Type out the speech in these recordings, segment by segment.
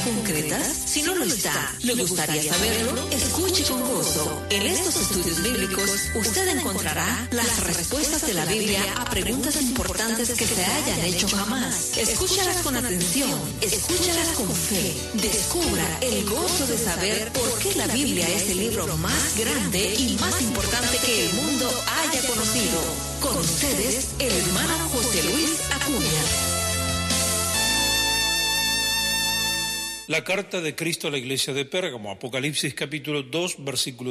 concretas? Si no lo está, ¿le gustaría saberlo? Escuche con gozo. En estos estudios bíblicos, usted encontrará las respuestas de la Biblia a preguntas importantes que se hayan hecho jamás. Escúchalas con atención, escúchalas con fe. Descubra el gozo de saber por qué la Biblia es el libro más grande y más importante que el mundo haya conocido. Con ustedes, el hermano José Luis Acuña. La carta de Cristo a la iglesia de Pérgamo, Apocalipsis capítulo 2, versículo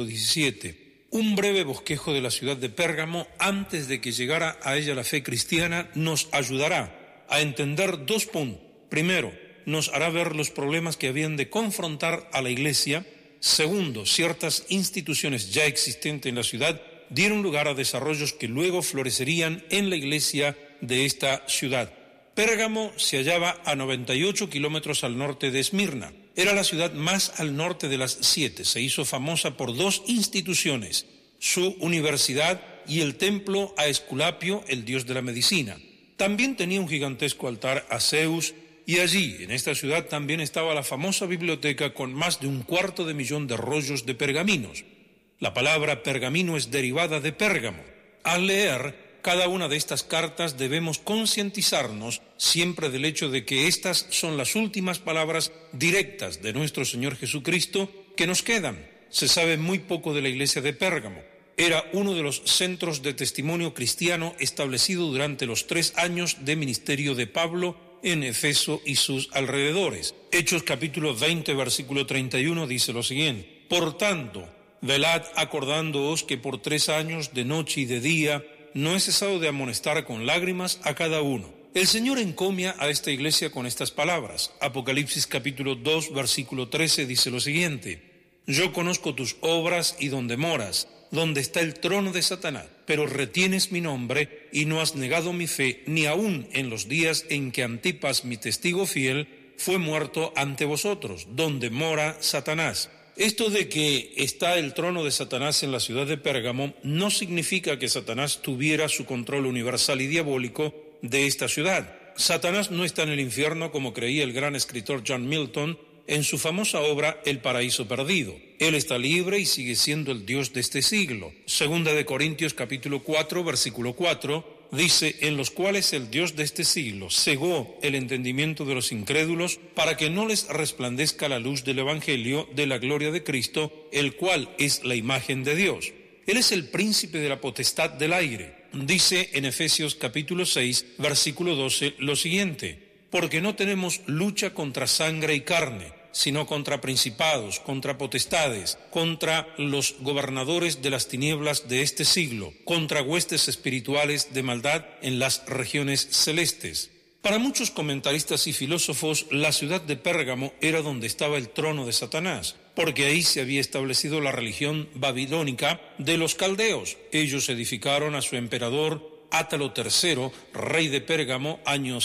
17. Un breve bosquejo de la ciudad de Pérgamo antes de que llegara a ella la fe cristiana nos ayudará a entender dos puntos. Primero, nos hará ver los problemas que habían de confrontar a la iglesia. Segundo, ciertas instituciones ya existentes en la ciudad dieron lugar a desarrollos que luego florecerían en la iglesia de esta ciudad. Pérgamo se hallaba a 98 kilómetros al norte de Esmirna. Era la ciudad más al norte de las 7. Se hizo famosa por dos instituciones, su universidad y el templo a Esculapio, el dios de la medicina. También tenía un gigantesco altar a Zeus, y allí, en esta ciudad, también estaba la famosa biblioteca con más de 250,000 de rollos de pergaminos. La palabra pergamino es derivada de Pérgamo. Al leer cada una de estas cartas debemos concientizarnos siempre del hecho de que estas son las últimas palabras directas de nuestro Señor Jesucristo que nos quedan. Se sabe muy poco de la iglesia de Pérgamo. Era uno de los centros de testimonio cristiano establecido durante los 3 años de ministerio de Pablo en Efeso y sus alrededores. Hechos capítulo 20, versículo 31 dice lo siguiente: Por tanto, velad acordándoos que por 3 años de noche y de día no he cesado de amonestar con lágrimas a cada uno. El Señor encomia a esta iglesia con estas palabras. Apocalipsis capítulo 2, versículo 13 dice lo siguiente: Yo conozco tus obras y donde moras, donde está el trono de Satanás, pero retienes mi nombre y no has negado mi fe, ni aun en los días en que Antipas, mi testigo fiel, fue muerto ante vosotros, donde mora Satanás. Esto de que está el trono de Satanás en la ciudad de Pérgamo no significa que Satanás tuviera su control universal y diabólico de esta ciudad. Satanás no está en el infierno como creía el gran escritor John Milton en su famosa obra El paraíso perdido. Él está libre y sigue siendo el Dios de este siglo. Segunda de Corintios capítulo 4, versículo 4, dice: en los cuales el Dios de este siglo cegó el entendimiento de los incrédulos para que no les resplandezca la luz del evangelio de la gloria de Cristo, el cual es la imagen de Dios. Él es el príncipe de la potestad del aire. Dice en Efesios capítulo 6, versículo 12 lo siguiente: porque no tenemos lucha contra sangre y carne, sino contra principados, contra potestades, contra los gobernadores de las tinieblas de este siglo, contra huestes espirituales de maldad en las regiones celestes. Para muchos comentaristas y filósofos, la ciudad de Pérgamo era donde estaba el trono de Satanás, porque ahí se había establecido la religión babilónica de los caldeos. Ellos edificaron a su emperador Átalo III, rey de Pérgamo, año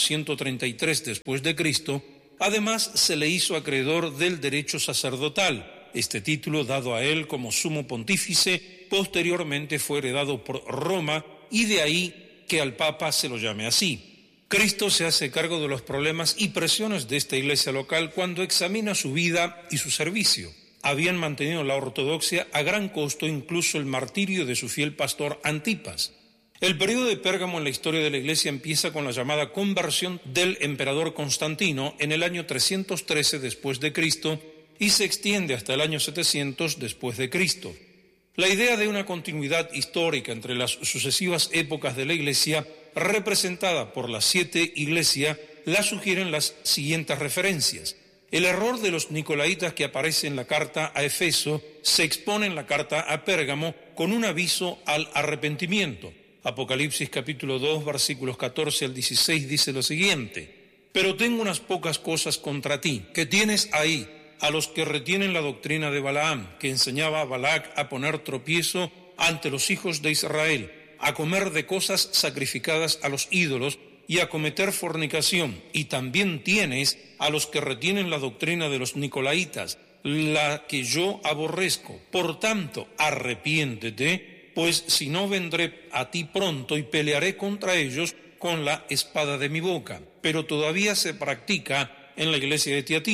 133 después de Cristo. Además, se le hizo acreedor del derecho sacerdotal. Este título, dado a él como sumo pontífice, posteriormente fue heredado por Roma, y de ahí que al Papa se lo llame así. Cristo se hace cargo de los problemas y presiones de esta iglesia local cuando examina su vida y su servicio. Habían mantenido la ortodoxia a gran costo, incluso el martirio de su fiel pastor Antipas. El periodo de Pérgamo en la historia de la iglesia empieza con la llamada conversión del emperador Constantino en el año 313 después de Cristo y se extiende hasta el año 700 después de Cristo. La idea de una continuidad histórica entre las sucesivas épocas de la iglesia, representada por las 7 iglesias, la sugieren las siguientes referencias. El error de los nicolaitas que aparece en la carta a Efeso se expone en la carta a Pérgamo con un aviso al arrepentimiento. Apocalipsis capítulo 2, versículos 14 al 16 dice lo siguiente: pero tengo unas pocas cosas contra ti, que tienes ahí a los que retienen la doctrina de Balaam, que enseñaba a Balac a poner tropiezo ante los hijos de Israel, a comer de cosas sacrificadas a los ídolos y a cometer fornicación. Y también tienes a los que retienen la doctrina de los nicolaitas, la que yo aborrezco. Por tanto, arrepiéntete, pues si no vendré a ti pronto y pelearé contra ellos con la espada de mi boca. Pero todavía se practica en la iglesia de Tiatira.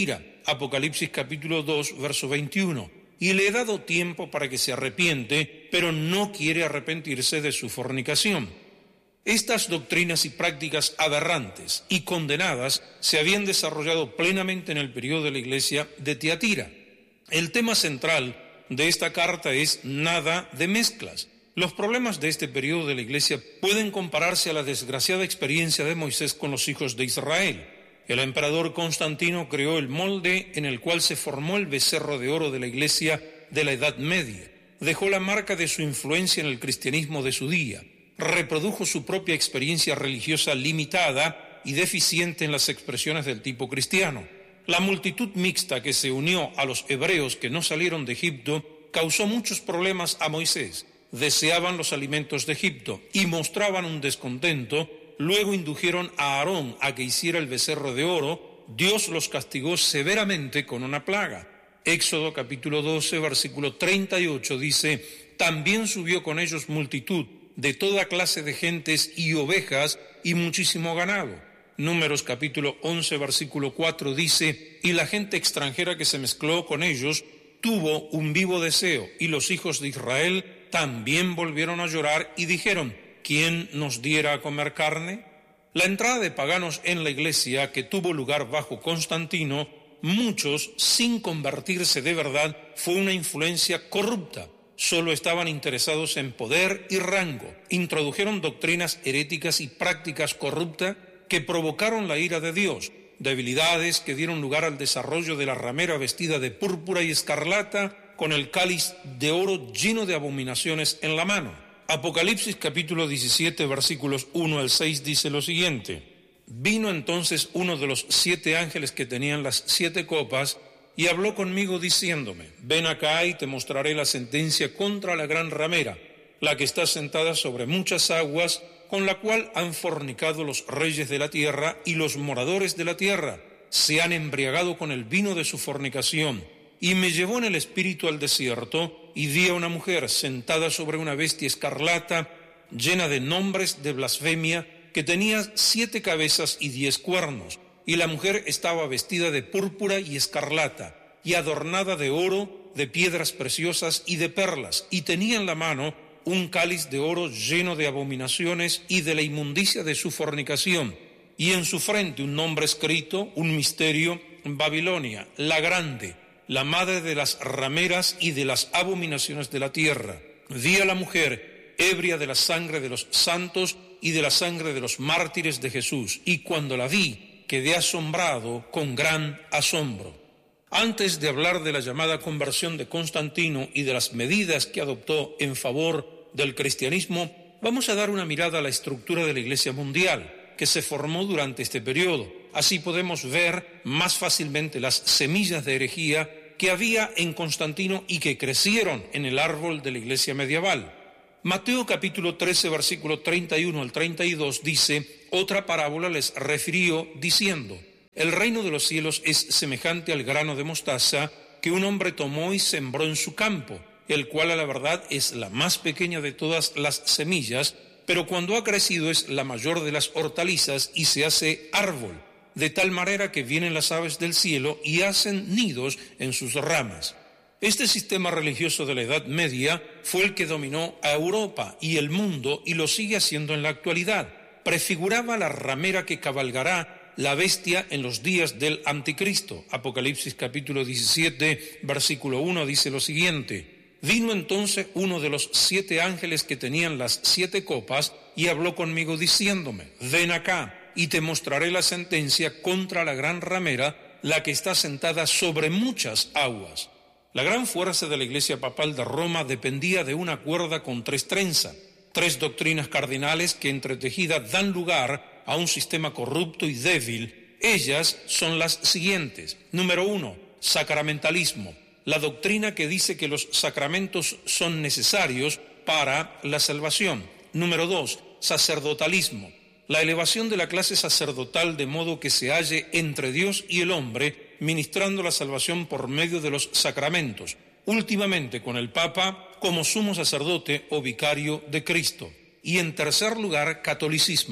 Apocalipsis capítulo 2, verso 21, y le he dado tiempo para que se arrepiente, pero no quiere arrepentirse de su fornicación. Estas doctrinas y prácticas aberrantes y condenadas se habían desarrollado plenamente en el periodo de la iglesia de Tiatira. El tema central de esta carta es nada de mezclas. Los problemas de este periodo de la iglesia pueden compararse a la desgraciada experiencia de Moisés con los hijos de Israel. El emperador Constantino creó el molde en el cual se formó el becerro de oro de la iglesia de la Edad Media. Dejó la marca de su influencia en el cristianismo de su día. Reprodujo su propia experiencia religiosa limitada y deficiente en las expresiones del tipo cristiano. La multitud mixta que se unió a los hebreos que no salieron de Egipto causó muchos problemas a Moisés. Deseaban los alimentos de Egipto y mostraban un descontento. Luego indujeron a Aarón a que hiciera el becerro de oro. Dios los castigó severamente con una plaga. Éxodo capítulo 12, versículo 38 dice: también subió con ellos multitud de toda clase de gentes y ovejas y muchísimo ganado. Números capítulo 11, versículo 4 dice: y la gente extranjera que se mezcló con ellos tuvo un vivo deseo, y los hijos de Israel también volvieron a llorar y dijeron: ¿quién nos diera a comer carne? La entrada de paganos en la iglesia que tuvo lugar bajo Constantino, muchos sin convertirse de verdad, fue una influencia corrupta. Solo estaban interesados en poder y rango. Introdujeron doctrinas heréticas y prácticas corruptas que provocaron la ira de Dios, debilidades que dieron lugar al desarrollo de la ramera vestida de púrpura y escarlata con el cáliz de oro lleno de abominaciones en la mano. Apocalipsis capítulo 17, versículos 1 al 6 dice lo siguiente: vino entonces uno de los 7 ángeles que tenían las 7 copas y habló conmigo diciéndome: ven acá y te mostraré la sentencia contra la gran ramera, la que está sentada sobre muchas aguas, con la cual han fornicado los reyes de la tierra y los moradores de la tierra, se han embriagado con el vino de su fornicación. Y me llevó en el espíritu al desierto, y vi a una mujer sentada sobre una bestia escarlata, llena de nombres de blasfemia, que tenía 7 cabezas y 10 cuernos, y la mujer estaba vestida de púrpura y escarlata, y adornada de oro, de piedras preciosas y de perlas, y tenía en la mano un cáliz de oro lleno de abominaciones y de la inmundicia de su fornicación, y en su frente un nombre escrito, un misterio: Babilonia, la grande, la madre de las rameras y de las abominaciones de la tierra. Vi a la mujer ebria de la sangre de los santos y de la sangre de los mártires de Jesús, y cuando la vi quedé asombrado con gran asombro. Antes de hablar de la llamada conversión de Constantino y de las medidas que adoptó en favor del cristianismo, vamos a dar una mirada a la estructura de la Iglesia mundial que se formó durante este periodo. Así podemos ver más fácilmente las semillas de herejía que había en Constantino y que crecieron en el árbol de la iglesia medieval. Mateo capítulo 13, versículo 31 al 32 dice: otra parábola les refirió diciendo: el reino de los cielos es semejante al grano de mostaza que un hombre tomó y sembró en su campo, el cual a la verdad es la más pequeña de todas las semillas, pero cuando ha crecido es la mayor de las hortalizas y se hace árbol, de tal manera que vienen las aves del cielo y hacen nidos en sus ramas. Este sistema religioso de la Edad Media fue el que dominó a Europa y el mundo y lo sigue haciendo en la actualidad. Prefiguraba la ramera que cabalgará la bestia en los días del anticristo. Apocalipsis capítulo 17, versículo 1 dice lo siguiente: vino entonces uno de los 7 ángeles que tenían las 7 copas y habló conmigo diciéndome: ven acá y te mostraré la sentencia contra la gran ramera, la que está sentada sobre muchas aguas. La gran fuerza de la Iglesia Papal de Roma dependía de una cuerda con 3 trenzas, 3 doctrinas cardinales que entretejidas dan lugar a un sistema corrupto y débil. Ellas son las siguientes. Número 1, sacramentalismo, la doctrina que dice que los sacramentos son necesarios para la salvación. Número 2, sacerdotalismo, la elevación de la clase sacerdotal de modo que se halle entre Dios y el hombre, ministrando la salvación por medio de los sacramentos, últimamente con el Papa como sumo sacerdote o vicario de Cristo. Y en tercer lugar, catolicismo,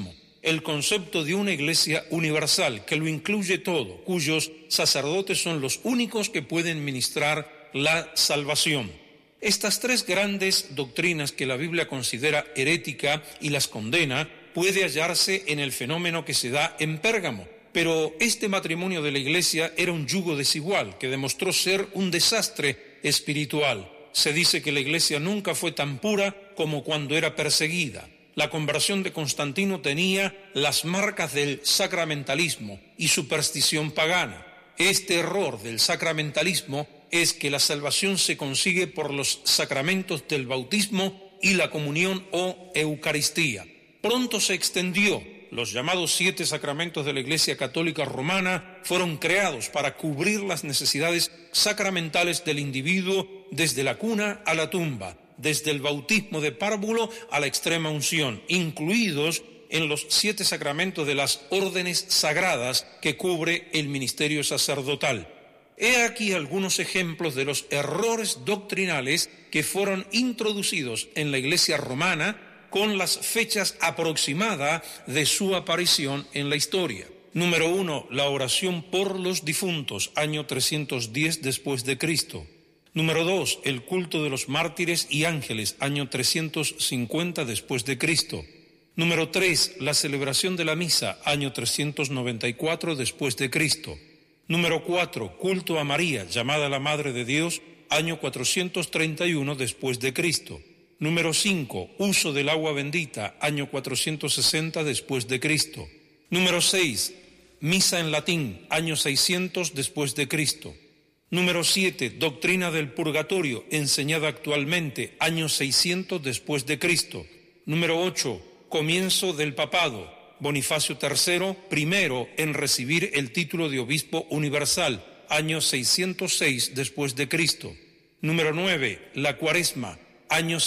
el concepto de una iglesia universal que lo incluye todo, cuyos sacerdotes son los únicos que pueden ministrar la salvación. Estas tres grandes doctrinas que la Biblia considera herética y las condena puede hallarse en el fenómeno que se da en Pérgamo. Pero este matrimonio de la iglesia era un yugo desigual que demostró ser un desastre espiritual. Se dice que la iglesia nunca fue tan pura como cuando era perseguida. La conversión de Constantino tenía las marcas del sacramentalismo y superstición pagana. Este error del sacramentalismo es que la salvación se consigue por los sacramentos del bautismo y la comunión o Eucaristía. Pronto se extendió. Los llamados 7 sacramentos de la Iglesia Católica Romana fueron creados para cubrir las necesidades sacramentales del individuo desde la cuna a la tumba, desde el bautismo de párvulo a la extrema unción, incluidos en los 7 sacramentos de las órdenes sagradas que cubre el ministerio sacerdotal. He aquí algunos ejemplos de los errores doctrinales que fueron introducidos en la Iglesia romana con las fechas aproximadas de su aparición en la historia. Número 1, la oración por los difuntos, año 310 después de Cristo. Número 2, el culto de los mártires y ángeles, año 350 después de Cristo. Número 3, la celebración de la misa, año 394 después de Cristo. Número 4, culto a María, llamada la Madre de Dios, año 431 después de Cristo. Número 5, uso del agua bendita, año 460 después de Cristo. Número 6, misa en latín, año 600 después de Cristo. Número 7, doctrina del purgatorio, enseñada actualmente, año 600 después de Cristo. Número 8, comienzo del papado, Bonifacio III, primero en recibir el título de obispo universal, año 606 después de Cristo. Número 9, la Cuaresma, año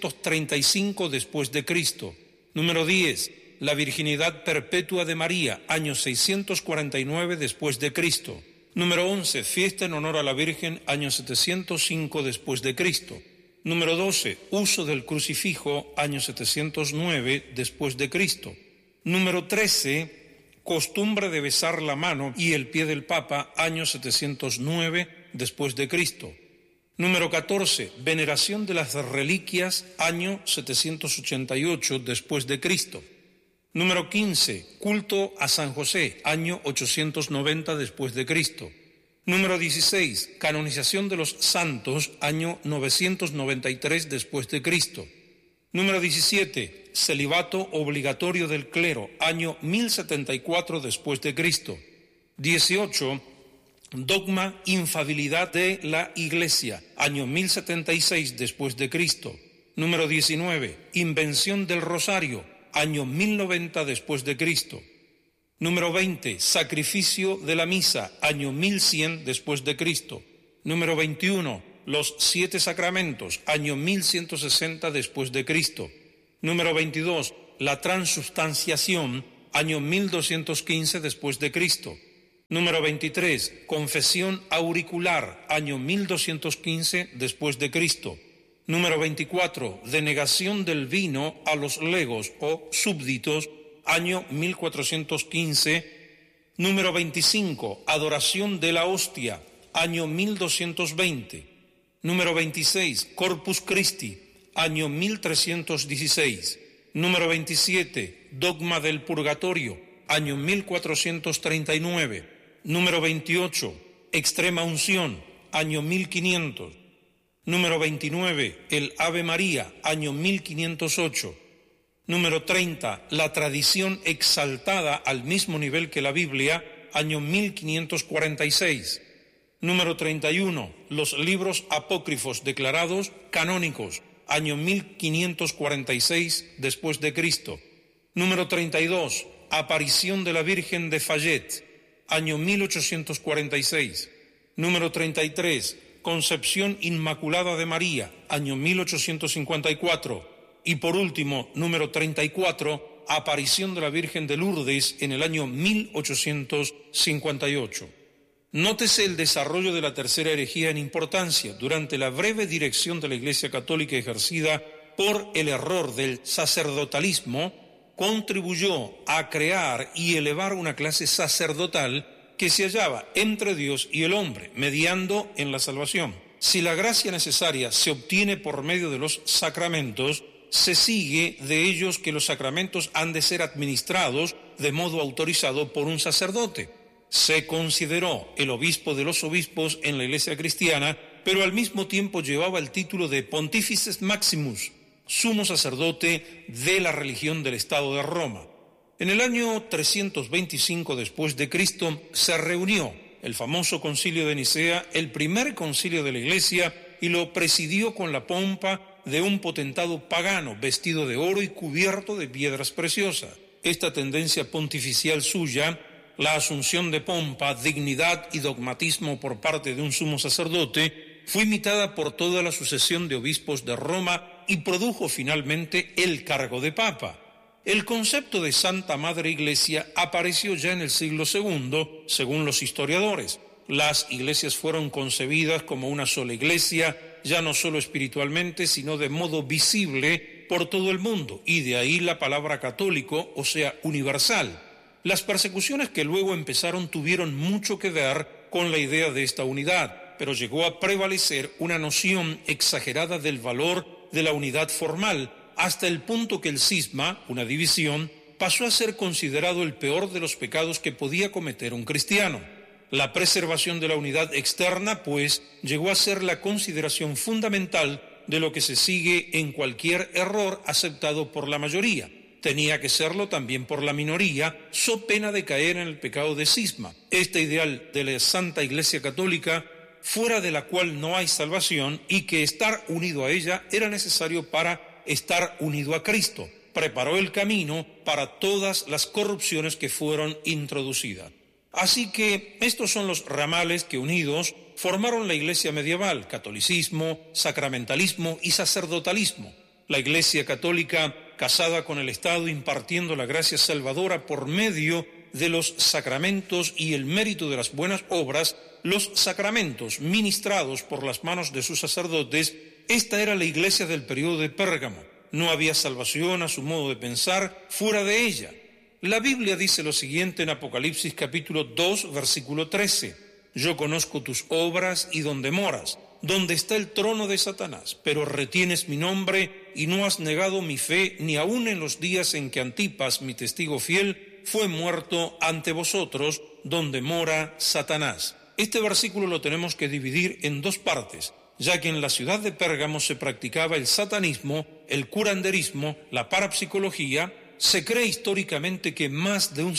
635 después de Cristo. Número 10, la virginidad perpetua de María, año 649 después de Cristo. Número 11, fiesta en honor a la Virgen, año 705 después de Cristo. Número 12, uso del crucifijo, año 709 después de Cristo. Número 13, costumbre de besar la mano y el pie del Papa, año 709 después de Cristo. Número 14, veneración de las reliquias, año 788 después de Cristo. Número 15, culto a San José, año 890 después de Cristo. Número 16, canonización de los santos, año 993 después de Cristo. Número 17, celibato obligatorio del clero, año 1074 después de Cristo. 18, dogma infalibilidad de la Iglesia, año 1076 después de Cristo. Número 19, invención del rosario, año 1090 después de Cristo. Número 20, sacrificio de la misa, año 1100 después de Cristo. Número 21, los 7 sacramentos, año 1160 después de Cristo. Número 22, la transubstanciación, año 1215 después de Cristo. Número 23, confesión auricular, año 1215 después de Cristo. Número 24, denegación del vino a los legos o súbditos, año 1415. Número 25, adoración de la hostia, año 1220. Número 26, Corpus Christi, año 1316. Número 27, dogma del purgatorio, año 1439. Número 28, extrema unción, año 1500. Número 29, el Ave María, año 1508. Número 30, la tradición exaltada al mismo nivel que la Biblia, año 1546. Número 31, los libros apócrifos declarados canónicos, año 1546 después de Cristo. Número 32, aparición de la Virgen de Fayette, año 1846. Número 33, Concepción Inmaculada de María, año 1854. Y por último, número 34, aparición de la Virgen de Lourdes en el año 1858. Nótese el desarrollo de la tercera herejía en importancia durante la breve dirección de la Iglesia Católica ejercida por el error del sacerdotalismo. contribuyó a crear y elevar una clase sacerdotal que se hallaba entre Dios y el hombre, mediando en la salvación. Si la gracia necesaria se obtiene por medio de los sacramentos, se sigue de ellos que los sacramentos han de ser administrados de modo autorizado por un sacerdote. Se consideró el obispo de los obispos en la Iglesia cristiana, pero al mismo tiempo llevaba el título de Pontifices Maximus, sumo sacerdote de la religión del Estado de Roma. En el año 325 después de Cristo se reunió el famoso Concilio de Nicea, el primer concilio de la Iglesia, y lo presidió con la pompa de un potentado pagano vestido de oro y cubierto de piedras preciosas. Esta tendencia pontificial suya, la asunción de pompa, dignidad y dogmatismo por parte de un sumo sacerdote, fue imitada por toda la sucesión de obispos de Roma y produjo finalmente el cargo de papa. El concepto de Santa Madre Iglesia apareció ya en el siglo II, según los historiadores. Las iglesias fueron concebidas como una sola iglesia, ya no solo espiritualmente, sino de modo visible por todo el mundo, y de ahí la palabra católico, o sea, universal. Las persecuciones que luego empezaron tuvieron mucho que ver con la idea de esta unidad, pero llegó a prevalecer una noción exagerada del valor de la unidad formal, hasta el punto que el cisma, una división, pasó a ser considerado el peor de los pecados que podía cometer un cristiano. La preservación de la unidad externa, pues, llegó a ser la consideración fundamental de lo que se sigue en cualquier error aceptado por la mayoría. Tenía que serlo también por la minoría, so pena de caer en el pecado de cisma. Este ideal de la Santa Iglesia Católica, fuera de la cual no hay salvación, y que estar unido a ella era necesario para estar unido a Cristo, preparó el camino para todas las corrupciones que fueron introducidas. Así que estos son los ramales que unidos formaron la Iglesia medieval: catolicismo, sacramentalismo y sacerdotalismo. La Iglesia católica, casada con el Estado, impartiendo la gracia salvadora por medio de los sacramentos y el mérito de las buenas obras, los sacramentos ministrados por las manos de sus sacerdotes. Esta era la iglesia del periodo de Pérgamo. No había salvación, a su modo de pensar, fuera de ella. La Biblia dice lo siguiente en Apocalipsis capítulo 2, versículo 13. Yo conozco tus obras y donde moras, donde está el trono de Satanás, pero retienes mi nombre y no has negado mi fe, ni aun en los días en que Antipas, mi testigo fiel, fue muerto ante vosotros, donde mora Satanás. Este versículo lo tenemos que dividir en dos partes, ya que en la ciudad de Pérgamo se practicaba el satanismo, el curanderismo, la parapsicología. Se cree históricamente que más de un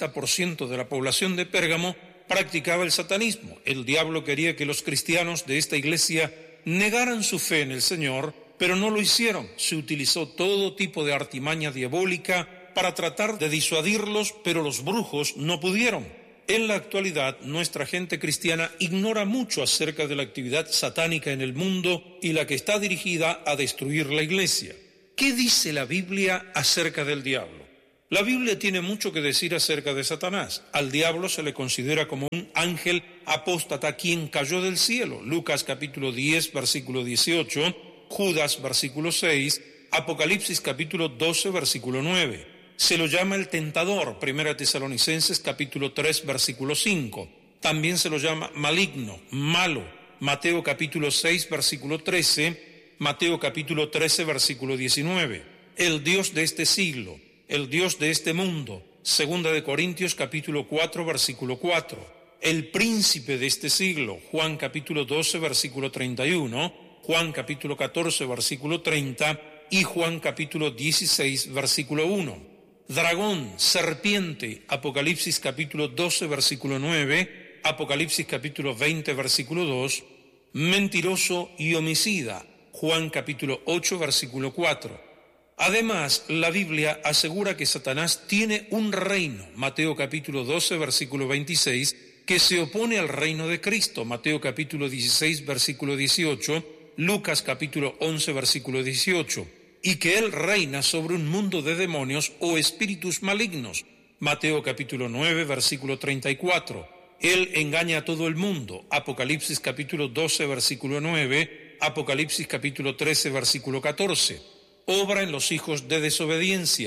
60% de la población de Pérgamo practicaba el satanismo. El diablo quería que los cristianos de esta iglesia negaran su fe en el Señor, pero no lo hicieron. Se utilizó todo tipo de artimaña diabólica para tratar de disuadirlos, pero los brujos no pudieron. En la actualidad, nuestra gente cristiana ignora mucho acerca de la actividad satánica en el mundo y la que está dirigida a destruir la iglesia. ¿Qué dice la Biblia acerca del diablo? La Biblia tiene mucho que decir acerca de Satanás. Al diablo se le considera como un ángel apóstata quien cayó del cielo. Lucas capítulo 10, versículo 18, Judas versículo 6, Apocalipsis capítulo 12, versículo 9. Se lo llama el tentador, 1 Tesalonicenses capítulo 3, versículo 5. También se lo llama maligno, malo, Mateo capítulo 6, versículo 13, Mateo capítulo 13, versículo 19. El Dios de este siglo, el Dios de este mundo, 2 Corintios capítulo 4, versículo 4. El príncipe de este siglo, Juan capítulo 12, versículo 31, Juan capítulo 14, versículo 30 y Juan capítulo 16, versículo 1. Dragón, serpiente, Apocalipsis capítulo 12, versículo 9, Apocalipsis capítulo 20, versículo 2, mentiroso y homicida, Juan capítulo 8, versículo 4. Además, la Biblia asegura que Satanás tiene un reino, Mateo capítulo 12, versículo 26, que se opone al reino de Cristo, Mateo capítulo 16, versículo 18, Lucas capítulo 11, versículo 18. Y que él reina sobre un mundo de demonios o espíritus malignos. Mateo capítulo 9, versículo 34. Él engaña a todo el mundo. Apocalipsis capítulo 12, versículo 9. Apocalipsis capítulo 13, versículo 14. Obra en los hijos de desobediencia.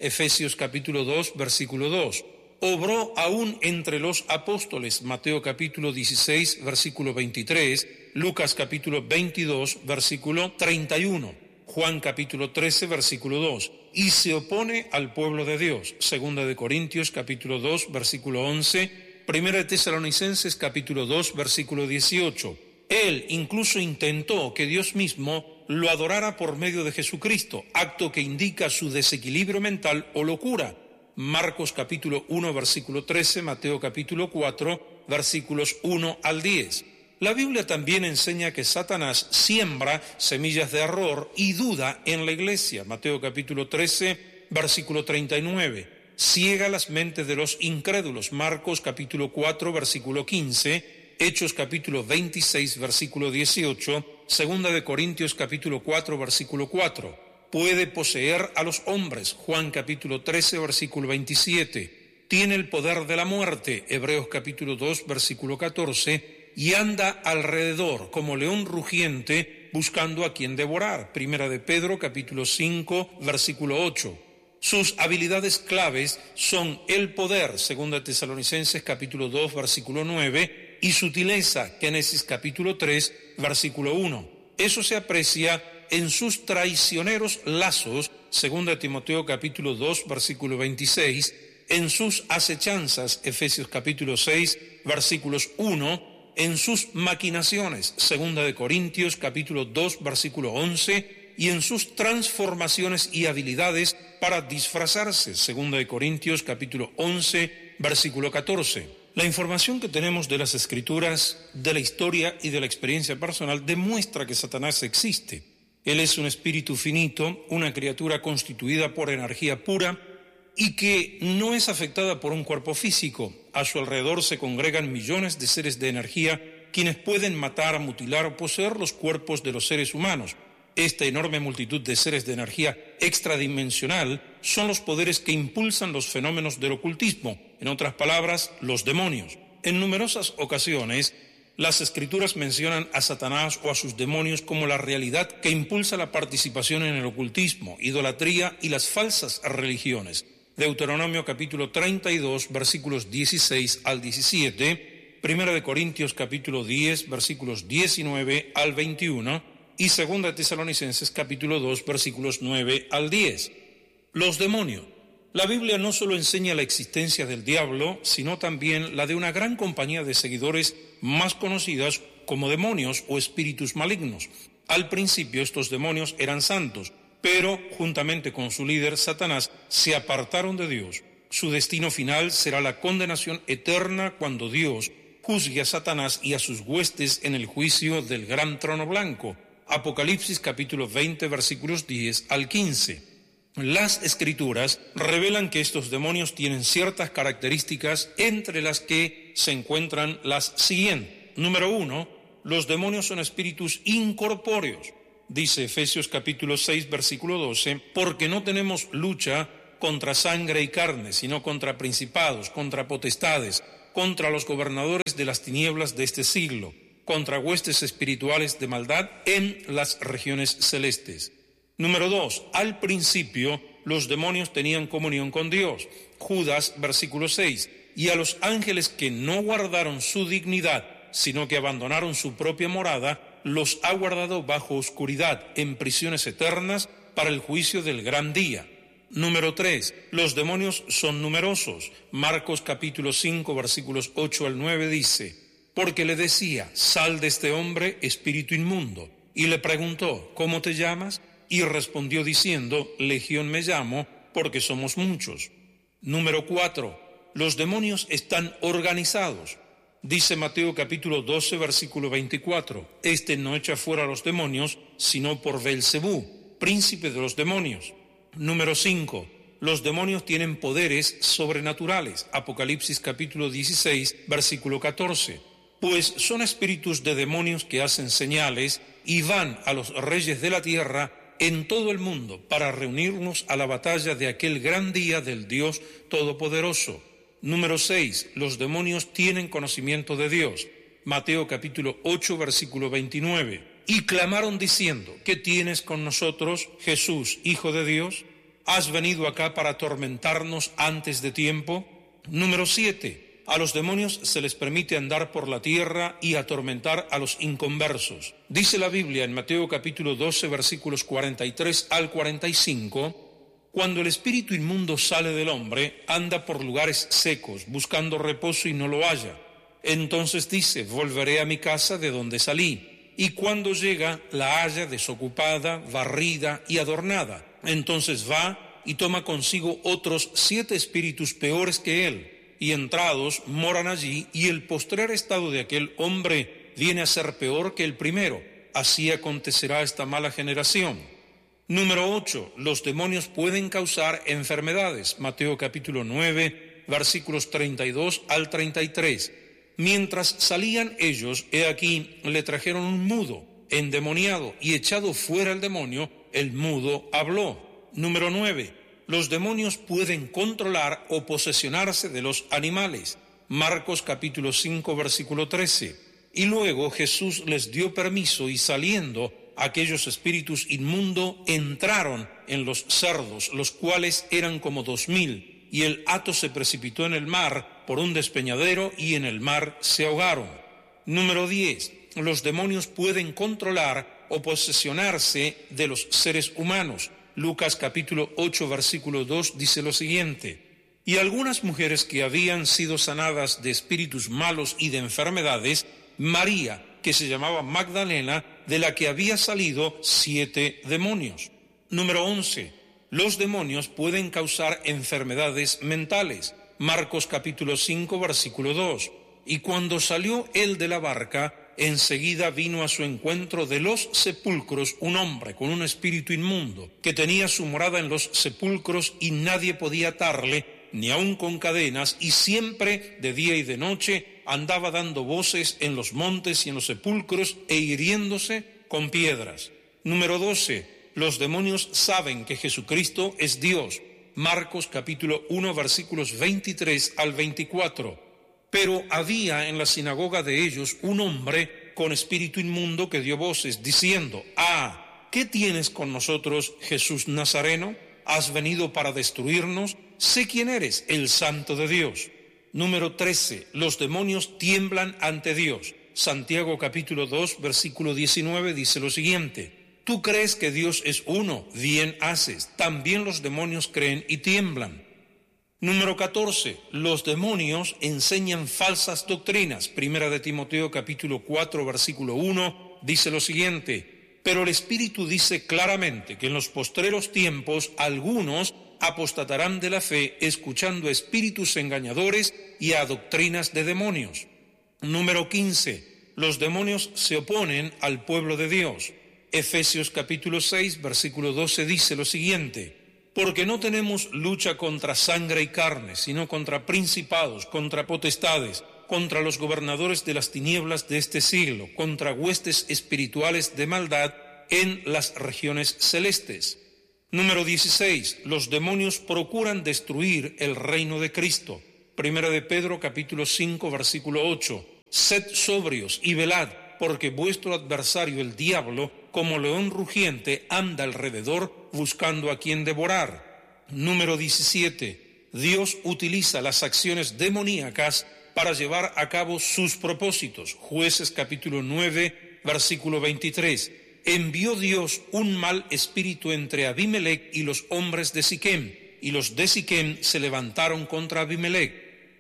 Efesios capítulo 2, versículo 2. Obró aún entre los apóstoles, Mateo capítulo 16, versículo 23, Lucas capítulo 22, versículo 31, Juan capítulo 13, versículo 2, y se opone al pueblo de Dios, Segunda de Corintios capítulo 2, versículo 11, Primera de Tesalonicenses capítulo 2, versículo 18. Él incluso intentó que Dios mismo lo adorara por medio de Jesucristo, acto que indica su desequilibrio mental o locura. Marcos capítulo 1, versículo 13, Mateo capítulo 4, versículos 1 al 10. La Biblia también enseña que Satanás siembra semillas de error y duda en la iglesia. Mateo capítulo 13, versículo 39. Ciega las mentes de los incrédulos. Marcos capítulo 4, versículo 15. Hechos capítulo 26, versículo 18. Segunda de Corintios capítulo 4, versículo 4. Puede poseer a los hombres, Juan capítulo 13, versículo 27. Tiene el poder de la muerte, Hebreos capítulo 2, versículo 14, y anda alrededor como león rugiente buscando a quien devorar, Primera de Pedro capítulo 5, versículo 8. Sus habilidades claves son el poder, Segunda de Tesalonicenses capítulo 2, versículo 9, y sutileza, Génesis capítulo 3, versículo 1. Eso se aprecia en sus traicioneros lazos, 2 Timoteo capítulo 2, versículo 26, en sus acechanzas, Efesios capítulo 6, versículos 1, en sus maquinaciones, 2 de Corintios capítulo 2, versículo 11, y en sus transformaciones y habilidades para disfrazarse, 2 de Corintios capítulo 11, versículo 14. La información que tenemos de las Escrituras, de la historia y de la experiencia personal demuestra que Satanás existe. Él es un espíritu finito, una criatura constituida por energía pura y que no es afectada por un cuerpo físico. A su alrededor se congregan millones de seres de energía quienes pueden matar, mutilar o poseer los cuerpos de los seres humanos. Esta enorme multitud de seres de energía extradimensional son los poderes que impulsan los fenómenos del ocultismo, en otras palabras, los demonios. En numerosas ocasiones, las Escrituras mencionan a Satanás o a sus demonios como la realidad que impulsa la participación en el ocultismo, idolatría y las falsas religiones. Deuteronomio capítulo 32, versículos 16 al 17, Primera de Corintios capítulo 10, versículos 19 al 21 y Segunda de Tesalonicenses capítulo 2, versículos 9 al 10. Los demonios. La Biblia no solo enseña la existencia del diablo, sino también la de una gran compañía de seguidores más conocidas como demonios o espíritus malignos. Al principio estos demonios eran santos, pero juntamente con su líder Satanás se apartaron de Dios. Su destino final será la condenación eterna cuando Dios juzgue a Satanás y a sus huestes en el juicio del gran trono blanco. Apocalipsis capítulo 20 versículos 10 al 15. Las Escrituras revelan que estos demonios tienen ciertas características, entre las que se encuentran las siguientes. Número 1, los demonios son espíritus incorpóreos. Dice Efesios capítulo 6, versículo 12, porque no tenemos lucha contra sangre y carne, sino contra principados, contra potestades, contra los gobernadores de las tinieblas de este siglo, contra huestes espirituales de maldad en las regiones celestes. Número 2, al principio los demonios tenían comunión con Dios. Judas, versículo 6, y a los ángeles que no guardaron su dignidad, sino que abandonaron su propia morada, los ha guardado bajo oscuridad, en prisiones eternas, para el juicio del gran día. Número 3, los demonios son numerosos. Marcos capítulo 5, versículos 8 al 9 dice, porque le decía, sal de este hombre, espíritu inmundo. Y le preguntó, ¿cómo te llamas? Y respondió diciendo, Legión me llamo, porque somos muchos. Número 4, los demonios están organizados. Dice Mateo capítulo 12, versículo 24, este no echa fuera a los demonios, sino por Belcebú, príncipe de los demonios. Número 5, los demonios tienen poderes sobrenaturales. Apocalipsis capítulo 16, versículo 14. Pues son espíritus de demonios que hacen señales y van a los reyes de la tierra en todo el mundo para reunirnos a la batalla de aquel gran día del Dios Todopoderoso. Número 6, los demonios tienen conocimiento de Dios. Mateo capítulo 8, versículo 29. Y clamaron diciendo, ¿qué tienes con nosotros, Jesús, Hijo de Dios? ¿Has venido acá para atormentarnos antes de tiempo? Número 7. A los demonios se les permite andar por la tierra y atormentar a los inconversos. Dice la Biblia en Mateo capítulo 12, versículos 43 al 45, cuando el espíritu inmundo sale del hombre, anda por lugares secos, buscando reposo y no lo halla. Entonces dice, volveré a mi casa de donde salí. Y cuando llega, la halla desocupada, barrida y adornada. Entonces va y toma consigo otros 7 espíritus peores que él, y entrados moran allí, y el postrer estado de aquel hombre viene a ser peor que el primero. Así acontecerá a esta mala generación. Número 8. Los demonios pueden causar enfermedades. Mateo capítulo 9, versículos 32 al 33. Mientras salían ellos, he aquí, le trajeron un mudo, endemoniado, y echado fuera el demonio, el mudo habló. Número 9. Los demonios pueden controlar o posesionarse de los animales. Marcos capítulo 5, versículo 13. Y luego Jesús les dio permiso y saliendo, aquellos espíritus inmundos entraron en los cerdos, los cuales eran como 2000, y el hato se precipitó en el mar por un despeñadero y en el mar se ahogaron. Número 10. Los demonios pueden controlar o posesionarse de los seres humanos. Lucas capítulo 8, versículo 2 dice lo siguiente: y algunas mujeres que habían sido sanadas de espíritus malos y de enfermedades, María, que se llamaba Magdalena, de la que había salido 7 demonios. Número 11. Los demonios pueden causar enfermedades mentales. Marcos capítulo 5, versículo 2. Y cuando salió él de la barca, enseguida vino a su encuentro de los sepulcros un hombre con un espíritu inmundo, que tenía su morada en los sepulcros y nadie podía atarle, ni aun con cadenas, y siempre de día y de noche andaba dando voces en los montes y en los sepulcros e hiriéndose con piedras. Número 12. Los demonios saben que Jesucristo es Dios. Marcos capítulo 1, versículos 23 al 24. Pero había en la sinagoga de ellos un hombre con espíritu inmundo que dio voces, diciendo: ¿qué tienes con nosotros, Jesús Nazareno? ¿Has venido para destruirnos? Sé quién eres, el Santo de Dios. Número 13. Los demonios tiemblan ante Dios. Santiago capítulo 2, versículo 19 dice lo siguiente: tú crees que Dios es uno, bien haces. También los demonios creen y tiemblan. Número 14. Los demonios enseñan falsas doctrinas. Primera de Timoteo capítulo 4 versículo 1 dice lo siguiente: pero el Espíritu dice claramente que en los postreros tiempos algunos apostatarán de la fe, escuchando a espíritus engañadores y a doctrinas de demonios. Número 15. Los demonios se oponen al pueblo de Dios. Efesios capítulo 6 versículo 12 dice lo siguiente: porque no tenemos lucha contra sangre y carne, sino contra principados, contra potestades, contra los gobernadores de las tinieblas de este siglo, contra huestes espirituales de maldad en las regiones celestes. Número 16. Los demonios procuran destruir el reino de Cristo. Primera de Pedro capítulo 5 versículo 8. Sed sobrios y velad, porque vuestro adversario el diablo, como león rugiente, anda alrededor buscando a quien devorar. Número 17. Dios utiliza las acciones demoníacas para llevar a cabo sus propósitos. Jueces capítulo 9, versículo 23. Envió Dios un mal espíritu entre Abimelec y los hombres de Siquem, y los de Siquem se levantaron contra Abimelec.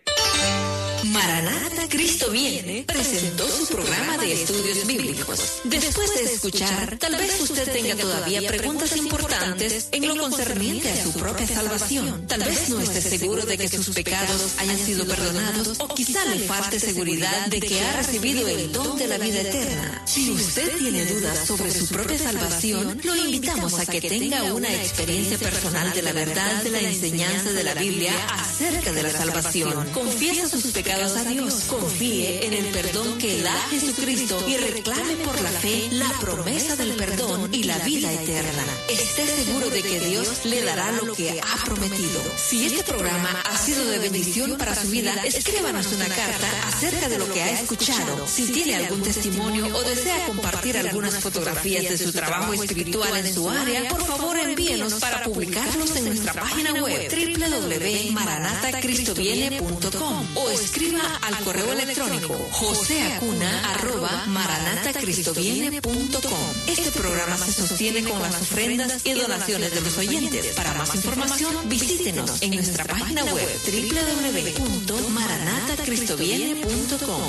Maranata, Cristo viene presentó su programa de estudios bíblicos. Después de escuchar, tal vez usted tenga todavía preguntas importantes en lo concerniente a su propia salvación. Tal vez no esté seguro de que sus pecados hayan sido perdonados, o quizá le falte seguridad de que ha recibido el don de la vida eterna. Si usted tiene dudas sobre su propia salvación, lo invitamos a que tenga una experiencia personal de la verdad de la enseñanza de la Biblia acerca de la salvación. Confiesa sus pecados a Dios, confíe en el perdón que da Jesucristo y reclame por la fe la promesa del perdón y la vida eterna. Esté seguro de que Dios le dará lo que ha prometido. Si este programa ha sido de bendición para su vida, escríbanos una carta acerca de lo que ha escuchado. Si tiene algún testimonio o desea compartir algunas fotografías de su trabajo espiritual en su área, por favor envíenos para publicarlos en nuestra página web www.maranatacristoviene.com o escriba al correo electrónico joseacuna@maranatacristoviene.com. Este programa se sostiene con las ofrendas y donaciones de los oyentes. Para más información, visítenos en nuestra página web www.maranatacristoviene.com.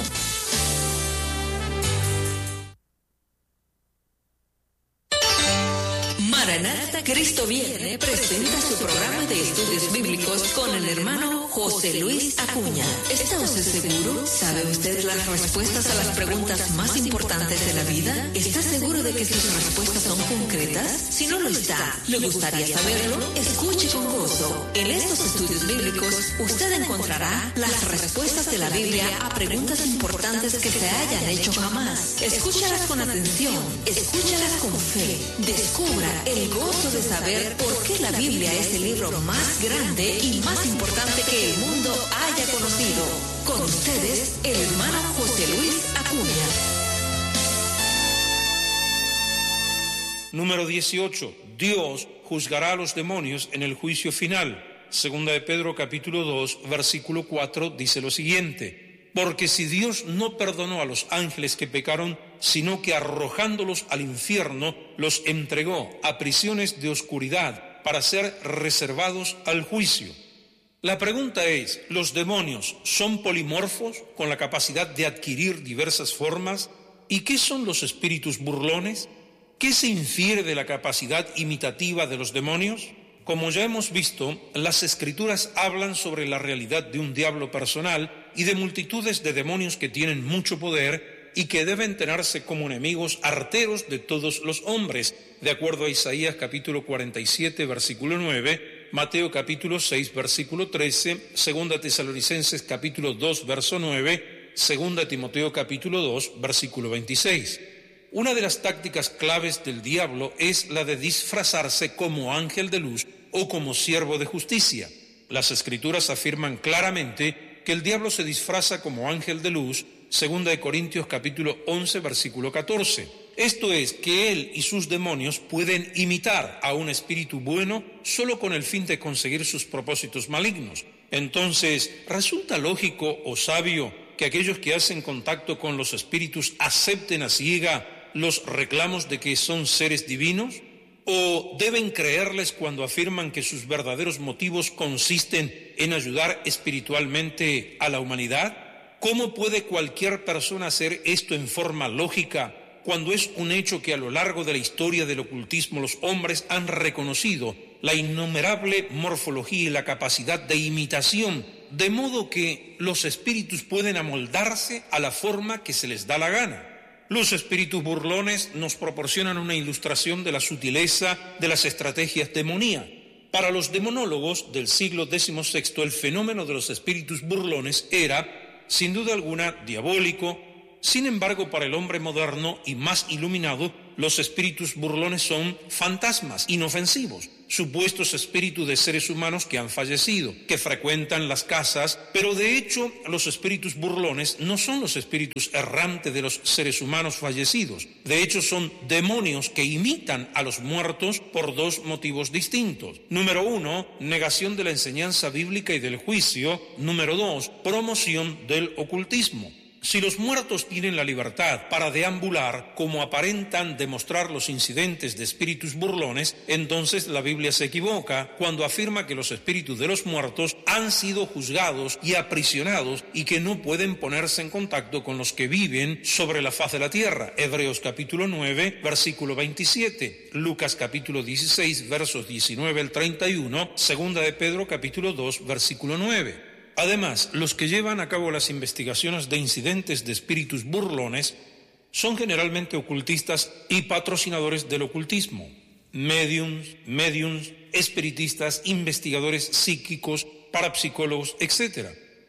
Maranata Cristo Viene presenta su programa de estudios bíblicos con el hermano José Luis Acuña. ¿Está usted seguro? ¿Sabe usted las respuestas a las preguntas más importantes de la vida? ¿Está seguro de que sus respuestas son concretas? Si no lo está, ¿le gustaría saberlo? Escuche con gozo. En estos estudios bíblicos, usted encontrará las respuestas de la Biblia a preguntas importantes que se hayan hecho jamás. Escúchalas con atención, escúchalas con fe. Descubra el gozo de saber por qué la Biblia es el libro más grande y más importante que el mundo haya conocido. Con ustedes, el hermano José Luis Acuña. Número 18. Dios juzgará a los demonios en el juicio final. Segunda de Pedro capítulo 2, versículo 4 dice lo siguiente: porque si Dios no perdonó a los ángeles que pecaron, sino que arrojándolos al infierno, los entregó a prisiones de oscuridad para ser reservados al juicio. La pregunta es, ¿los demonios son polimorfos con la capacidad de adquirir diversas formas? ¿Y qué son los espíritus burlones? ¿Qué se infiere de la capacidad imitativa de los demonios? Como ya hemos visto, las Escrituras hablan sobre la realidad de un diablo personal y de multitudes de demonios que tienen mucho poder y que deben tenerse como enemigos arteros de todos los hombres, de acuerdo a Isaías capítulo 47, versículo 9, Mateo capítulo 6, versículo 13, 2 Tesalonicenses capítulo 2, verso 9, 2 Timoteo capítulo 2, versículo 26. Una de las tácticas claves del diablo es la de disfrazarse como ángel de luz o como siervo de justicia. Las Escrituras afirman claramente que el diablo se disfraza como ángel de luz, 2 Corintios capítulo 11, versículo 14. Esto es, que él y sus demonios pueden imitar a un espíritu bueno solo con el fin de conseguir sus propósitos malignos. Entonces, ¿resulta lógico o sabio que aquellos que hacen contacto con los espíritus acepten a ciega los reclamos de que son seres divinos? ¿O deben creerles cuando afirman que sus verdaderos motivos consisten en ayudar espiritualmente a la humanidad? ¿Cómo puede cualquier persona hacer esto en forma lógica cuando es un hecho que a lo largo de la historia del ocultismo los hombres han reconocido la innumerable morfología y la capacidad de imitación, de modo que los espíritus pueden amoldarse a la forma que se les da la gana? Los espíritus burlones nos proporcionan una ilustración de la sutileza de las estrategias demoníacas. Para los demonólogos del siglo XVI, el fenómeno de los espíritus burlones era, sin duda alguna, diabólico. Sin embargo, para el hombre moderno y más iluminado, los espíritus burlones son fantasmas inofensivos, supuestos espíritus de seres humanos que han fallecido, que frecuentan las casas, pero de hecho los espíritus burlones no son los espíritus errantes de los seres humanos fallecidos. De hecho son demonios que imitan a los muertos por dos motivos distintos. Número 1, negación de la enseñanza bíblica y del juicio. Número 2, promoción del ocultismo. Si los muertos tienen la libertad para deambular, como aparentan demostrar los incidentes de espíritus burlones, entonces la Biblia se equivoca cuando afirma que los espíritus de los muertos han sido juzgados y aprisionados y que no pueden ponerse en contacto con los que viven sobre la faz de la tierra. Hebreos capítulo 9, versículo 27, Lucas capítulo 16, versos 19 al 31, Segunda de Pedro capítulo 2, versículo 9. Además, los que llevan a cabo las investigaciones de incidentes de espíritus burlones son generalmente ocultistas y patrocinadores del ocultismo, médiums, espiritistas, investigadores psíquicos, parapsicólogos, etc.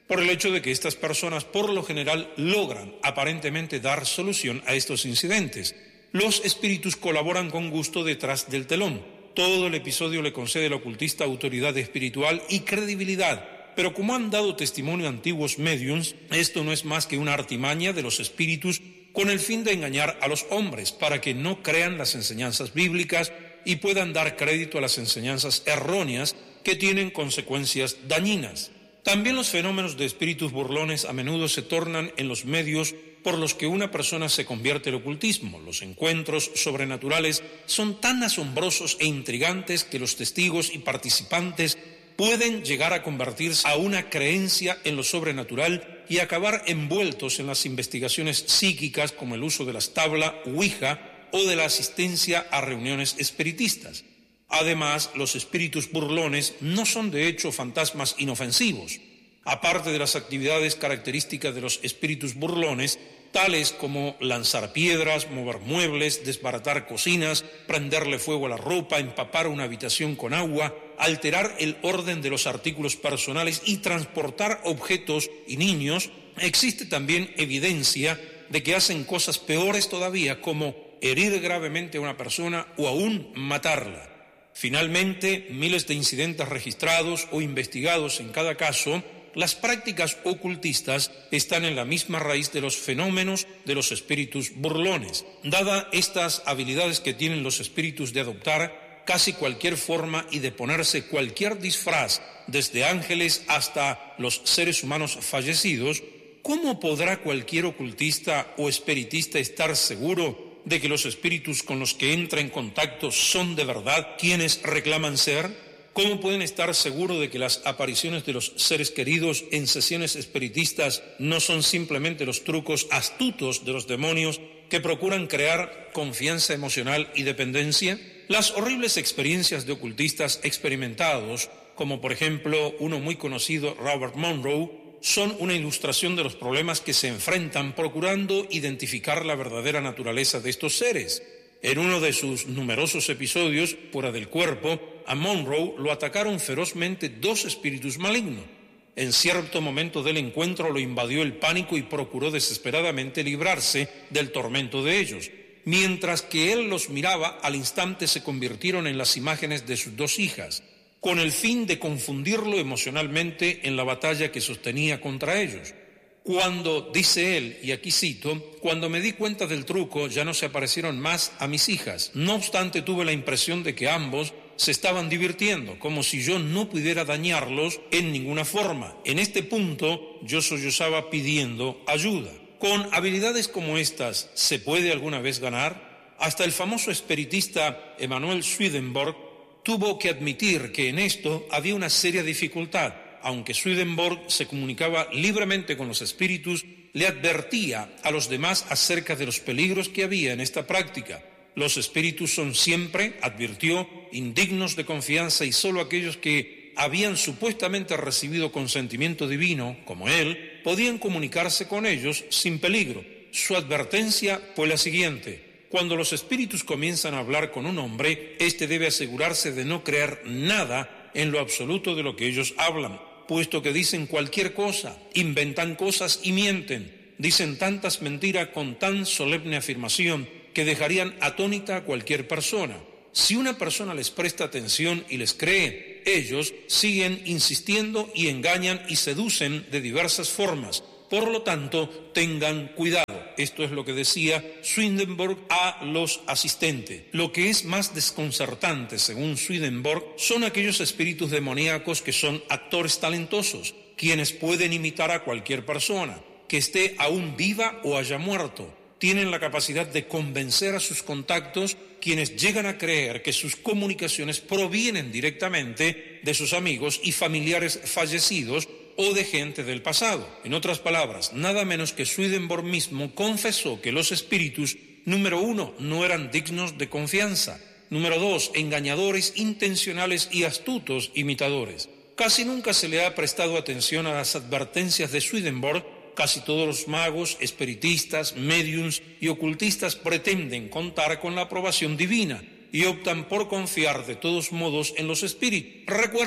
por el hecho de que estas personas por lo general logran aparentemente dar solución a estos incidentes. Los espíritus colaboran con gusto detrás del telón. Todo el episodio le concede al ocultista autoridad espiritual y credibilidad, pero como han dado testimonio antiguos médiums, esto no es más que una artimaña de los espíritus con el fin de engañar a los hombres para que no crean las enseñanzas bíblicas y puedan dar crédito a las enseñanzas erróneas que tienen consecuencias dañinas. También los fenómenos de espíritus burlones a menudo se tornan en los medios por los que una persona se convierte al ocultismo. Los encuentros sobrenaturales son tan asombrosos e intrigantes que los testigos y participantes pueden llegar a convertirse a una creencia en lo sobrenatural y acabar envueltos en las investigaciones psíquicas como el uso de las tablas Ouija o de la asistencia a reuniones espiritistas. Además, los espíritus burlones no son de hecho fantasmas inofensivos. Aparte de las actividades características de los espíritus burlones, tales como lanzar piedras, mover muebles, desbaratar cocinas, prenderle fuego a la ropa, empapar una habitación con agua, alterar el orden de los artículos personales y transportar objetos y niños, existe también evidencia de que hacen cosas peores todavía, como herir gravemente a una persona o aún matarla. Finalmente, miles de incidentes registrados o investigados en cada caso, las prácticas ocultistas están en la misma raíz de los fenómenos de los espíritus burlones. Dada estas habilidades que tienen los espíritus de adoptar casi cualquier forma y de ponerse cualquier disfraz, desde ángeles hasta los seres humanos fallecidos, ¿cómo podrá cualquier ocultista o espiritista estar seguro de que los espíritus con los que entra en contacto son de verdad quienes reclaman ser? ¿Cómo pueden estar seguros de que las apariciones de los seres queridos en sesiones espiritistas no son simplemente los trucos astutos de los demonios que procuran crear confianza emocional y dependencia? Las horribles experiencias de ocultistas experimentados, como por ejemplo uno muy conocido, Robert Monroe, son una ilustración de los problemas que se enfrentan procurando identificar la verdadera naturaleza de estos seres. En uno de sus numerosos episodios, fuera del cuerpo, a Monroe lo atacaron ferozmente dos espíritus malignos. En cierto momento del encuentro lo invadió el pánico y procuró desesperadamente librarse del tormento de ellos. Mientras que él los miraba, al instante se convirtieron en las imágenes de sus dos hijas, con el fin de confundirlo emocionalmente en la batalla que sostenía contra ellos. Cuando, dice él, y aquí cito, cuando me di cuenta del truco ya no se aparecieron más a mis hijas. No obstante, tuve la impresión de que ambos se estaban divirtiendo, como si yo no pudiera dañarlos en ninguna forma. En este punto yo sollozaba pidiendo ayuda. ¿Con habilidades como estas se puede alguna vez ganar? Hasta el famoso espiritista Emanuel Swedenborg tuvo que admitir que en esto había una seria dificultad. Aunque Swedenborg se comunicaba libremente con los espíritus, le advertía a los demás acerca de los peligros que había en esta práctica. Los espíritus son siempre, advirtió, indignos de confianza y solo aquellos que habían supuestamente recibido consentimiento divino, como él, podían comunicarse con ellos sin peligro. Su advertencia fue la siguiente: cuando los espíritus comienzan a hablar con un hombre, éste debe asegurarse de no creer nada en lo absoluto de lo que ellos hablan, puesto que dicen cualquier cosa, inventan cosas y mienten. Dicen tantas mentiras con tan solemne afirmación que dejarían atónita a cualquier persona. Si una persona les presta atención y les cree, ellos siguen insistiendo y engañan y seducen de diversas formas. Por lo tanto, tengan cuidado. Esto es lo que decía Swedenborg a los asistentes. Lo que es más desconcertante, según Swedenborg, son aquellos espíritus demoníacos que son actores talentosos, quienes pueden imitar a cualquier persona, que esté aún viva o haya muerto. Tienen la capacidad de convencer a sus contactos, quienes llegan a creer que sus comunicaciones provienen directamente de sus amigos y familiares fallecidos o de gente del pasado. En otras palabras, nada menos que Swedenborg mismo confesó que los espíritus, número 1, no eran dignos de confianza, número 2, engañadores, intencionales y astutos imitadores. Casi nunca se le ha prestado atención a las advertencias de Swedenborg. Casi todos los magos, espiritistas, médiums y ocultistas pretenden contar con la aprobación divina y optan por confiar de todos modos en los espíritus. Recuerde,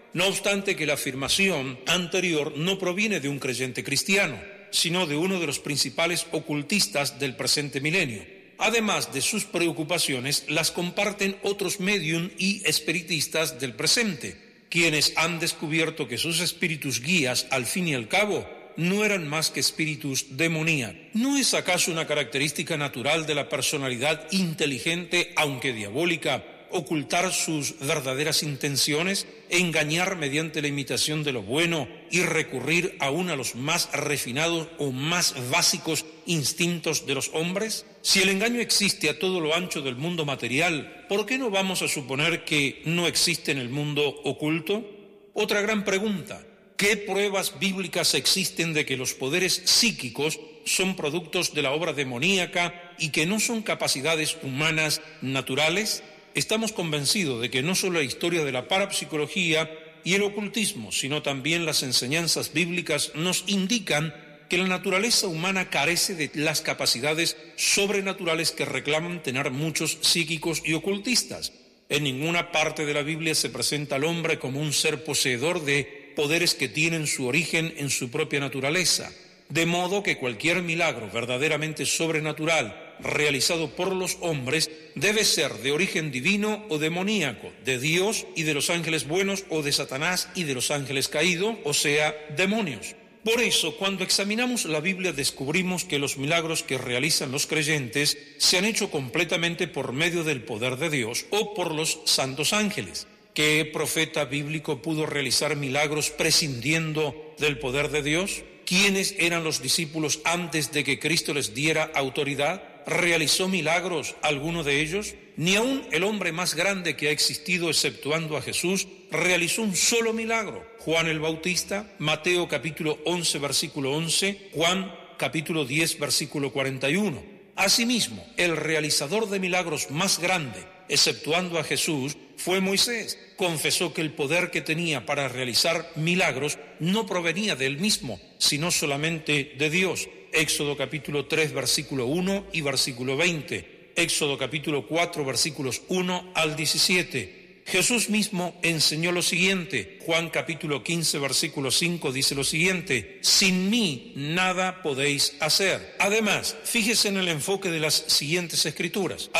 No obstante que la afirmación anterior no proviene de un creyente cristiano, sino de uno de los principales ocultistas del presente milenio. Además de sus preocupaciones, las comparten otros médium y espiritistas del presente, quienes han descubierto que sus espíritus guías, al fin y al cabo, no eran más que espíritus demoníacos. ¿No es acaso una característica natural de la personalidad inteligente, aunque diabólica, ocultar sus verdaderas intenciones, engañar mediante la imitación de lo bueno y recurrir aún a los más refinados o más básicos instintos de los hombres? Si el engaño existe a todo lo ancho del mundo material, ¿por qué no vamos a suponer que no existe en el mundo oculto? Otra gran pregunta: ¿qué pruebas bíblicas existen de que los poderes psíquicos son productos de la obra demoníaca y que no son capacidades humanas naturales? Estamos convencidos de que no solo la historia de la parapsicología y el ocultismo, sino también las enseñanzas bíblicas nos indican que la naturaleza humana carece de las capacidades sobrenaturales que reclaman tener muchos psíquicos y ocultistas. En ninguna parte de la Biblia se presenta al hombre como un ser poseedor de poderes que tienen su origen en su propia naturaleza, de modo que cualquier milagro verdaderamente sobrenatural realizado por los hombres debe ser de origen divino o demoníaco, de Dios y de los ángeles buenos o de Satanás y de los ángeles caídos, o sea, demonios. Por eso, cuando examinamos la Biblia descubrimos que los milagros que realizan los creyentes se han hecho completamente por medio del poder de Dios o por los santos ángeles. ¿Qué profeta bíblico pudo realizar milagros prescindiendo del poder de Dios? ¿Quiénes eran los discípulos antes de que Cristo les diera autoridad? ¿Realizó milagros alguno de ellos? Ni aun el hombre más grande que ha existido, exceptuando a Jesús, realizó un solo milagro. Juan el Bautista, Mateo capítulo 11, versículo 11, Juan capítulo 10, versículo 41. Asimismo, el realizador de milagros más grande, exceptuando a Jesús, fue Moisés. Confesó que el poder que tenía para realizar milagros no provenía de él mismo, sino solamente de Dios. Éxodo capítulo 3, versículo 1 y versículo 20. Éxodo capítulo 4, versículos 1 al 17. Jesús mismo enseñó lo siguiente. Juan capítulo 15, versículo 5 dice lo siguiente: sin mí nada podéis hacer. Además, fíjese en el enfoque de las siguientes escrituras.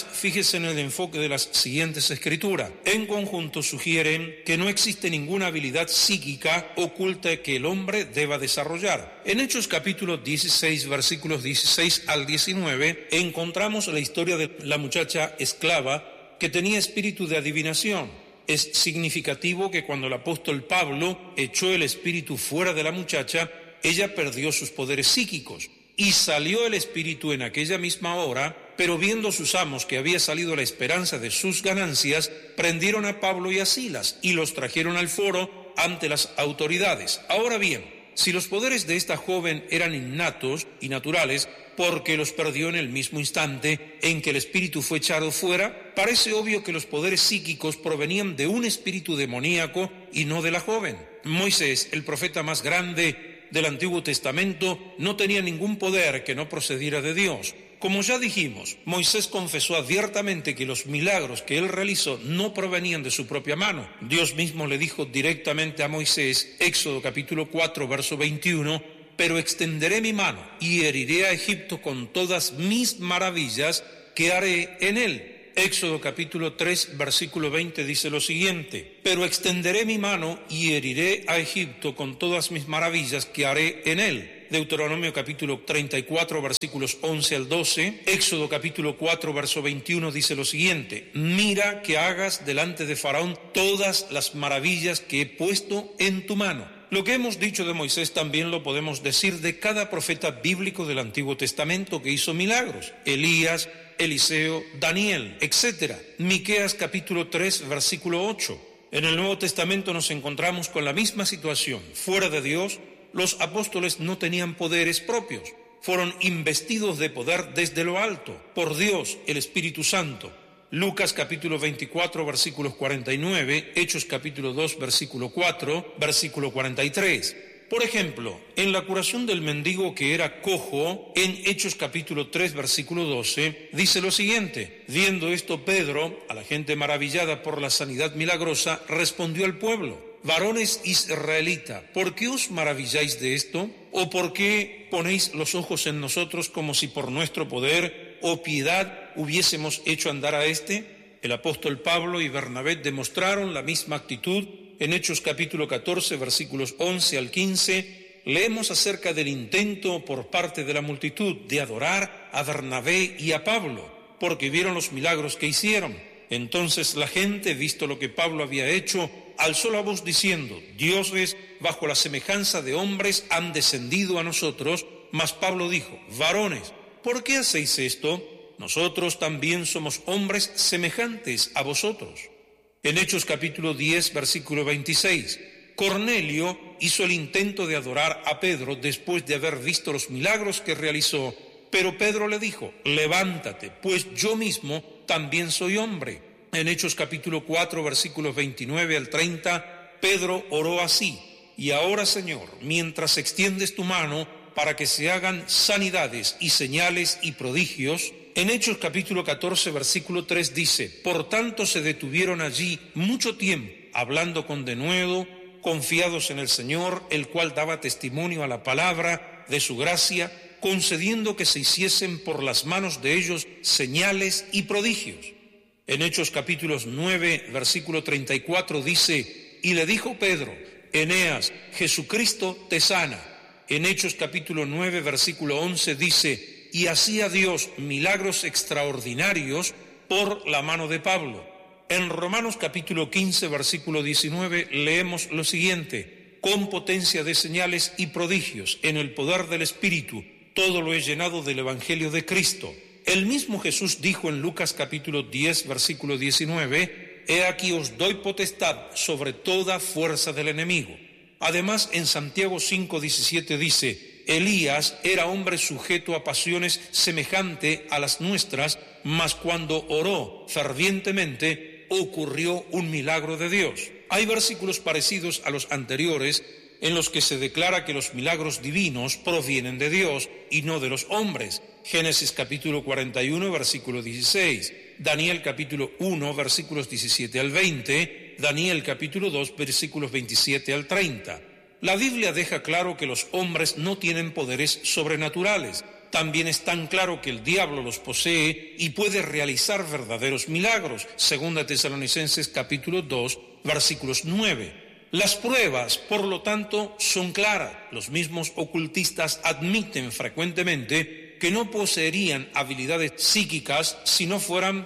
En conjunto sugieren que no existe ninguna habilidad psíquica oculta que el hombre deba desarrollar. En Hechos capítulo 16, versículos 16 al 19, encontramos la historia de la muchacha esclava que tenía espíritu de adivinación. Es significativo que cuando el apóstol Pablo echó el espíritu fuera de la muchacha, ella perdió sus poderes psíquicos y salió el espíritu en aquella misma hora, pero viendo sus amos que había salido la esperanza de sus ganancias, prendieron a Pablo y a Silas y los trajeron al foro ante las autoridades. Ahora bien, si los poderes de esta joven eran innatos y naturales, porque los perdió en el mismo instante en que el espíritu fue echado fuera, parece obvio que los poderes psíquicos provenían de un espíritu demoníaco y no de la joven. Moisés, el profeta más grande del Antiguo Testamento, no tenía ningún poder que no procediera de Dios. Como ya dijimos, Moisés confesó abiertamente que los milagros que él realizó no provenían de su propia mano. Dios mismo le dijo directamente a Moisés, Éxodo capítulo 4, verso 21, pero extenderé mi mano y heriré a Egipto con todas mis maravillas que haré en él. Éxodo capítulo 3, versículo 20 dice lo siguiente: pero extenderé mi mano y heriré a Egipto con todas mis maravillas que haré en él. Deuteronomio capítulo 34, versículos 11 al 12. Éxodo capítulo 4, verso 21 dice lo siguiente: mira que hagas delante de Faraón todas las maravillas que he puesto en tu mano. Lo que hemos dicho de Moisés también lo podemos decir de cada profeta bíblico del Antiguo Testamento que hizo milagros: Elías, Eliseo, Daniel, etc. Miqueas capítulo 3, versículo 8. En el Nuevo Testamento nos encontramos con la misma situación. Fuera de Dios, los apóstoles no tenían poderes propios. Fueron investidos de poder desde lo alto, por Dios, el Espíritu Santo. Lucas capítulo 24, versículos 49, Hechos capítulo 2, versículo 4, versículo 43. Por ejemplo, en la curación del mendigo que era cojo, en Hechos capítulo 3, versículo 12, dice lo siguiente: viendo esto Pedro, a la gente maravillada por la sanidad milagrosa, respondió al pueblo: varones israelitas, ¿por qué os maravilláis de esto? ¿O por qué ponéis los ojos en nosotros como si por nuestro poder o piedad hubiésemos hecho andar a éste? El apóstol Pablo y Bernabé demostraron la misma actitud. En Hechos capítulo 14, versículos 11 al 15, leemos acerca del intento por parte de la multitud de adorar a Bernabé y a Pablo, porque vieron los milagros que hicieron. Entonces la gente, visto lo que Pablo había hecho, alzó la voz diciendo: dioses bajo la semejanza de hombres han descendido a nosotros. Mas Pablo dijo: varones, ¿por qué hacéis esto? Nosotros también somos hombres semejantes a vosotros. En Hechos capítulo 10, versículo 26, Cornelio hizo el intento de adorar a Pedro después de haber visto los milagros que realizó, pero Pedro le dijo: levántate, pues yo mismo también soy hombre. En Hechos capítulo 4, versículos 29 al 30, Pedro oró así: y ahora, Señor, mientras extiendes tu mano para que se hagan sanidades y señales y prodigios. En Hechos capítulo 14, versículo 3 dice: por tanto se detuvieron allí mucho tiempo, hablando con denuedo, confiados en el Señor, el cual daba testimonio a la palabra de su gracia, concediendo que se hiciesen por las manos de ellos señales y prodigios. En Hechos capítulos 9, versículo 34 dice: y le dijo Pedro: Eneas, Jesucristo te sana. En Hechos capítulo 9, versículo 11 dice: y hacía Dios milagros extraordinarios por la mano de Pablo. En Romanos capítulo 15, versículo 19 leemos lo siguiente: con potencia de señales y prodigios, en el poder del Espíritu, todo lo he llenado del Evangelio de Cristo. El mismo Jesús dijo en Lucas capítulo 10, versículo 19: he aquí os doy potestad sobre toda fuerza del enemigo. Además, en Santiago 5, 17 dice: Elías era hombre sujeto a pasiones semejante a las nuestras, mas cuando oró fervientemente ocurrió un milagro de Dios. Hay versículos parecidos a los anteriores en los que se declara que los milagros divinos provienen de Dios y no de los hombres. Génesis capítulo 41, versículo 16, Daniel capítulo 1, versículos 17 al 20, Daniel capítulo 2, versículos 27 al 30. La Biblia deja claro que los hombres no tienen poderes sobrenaturales. También es tan claro que el diablo los posee y puede realizar verdaderos milagros. Segunda Tesalonicenses capítulo 2, versículos 9. Las pruebas, por lo tanto, son claras. Los mismos ocultistas admiten frecuentemente que no poseerían habilidades psíquicas si no